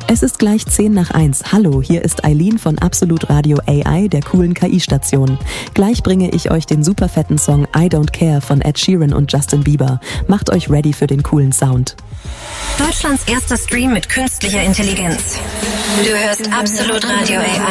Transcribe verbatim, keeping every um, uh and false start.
Es ist gleich zehn nach eins. Hallo, hier ist Eileen von Absolut Radio A I, der coolen K I-Station. Gleich bringe ich euch den super fetten Song I Don't Care von Ed Sheeran und Justin Bieber. Macht euch ready für den coolen Sound. Deutschlands erster Stream mit künstlicher Intelligenz. Du hörst Absolut Radio A I.